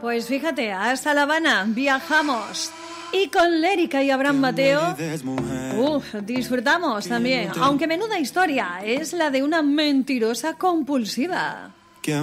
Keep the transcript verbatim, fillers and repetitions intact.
pues fíjate, hasta La Habana viajamos. Y con Lérica y Abraham Mateo, uf, disfrutamos también. Aunque menuda historia, es la de una mentirosa compulsiva.